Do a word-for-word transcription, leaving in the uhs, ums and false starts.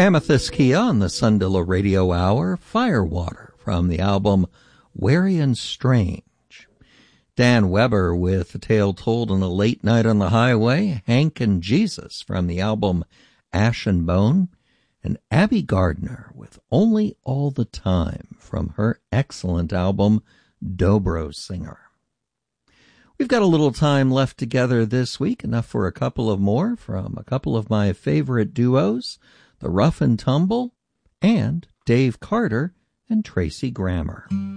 Amethyst Kia on the Sundilla Radio Hour, Firewater from the album Wary and Strange. Dan Weber with A Tale Told on a Late Night on the Highway, Hank and Jesus from the album Ash and Bone, and Abby Gardner with Only All the Time from her excellent album Dobro Singer. We've got a little time left together this week, enough for a couple of more from a couple of my favorite duos, The Rough and Tumble and Dave Carter and Tracy Grammer.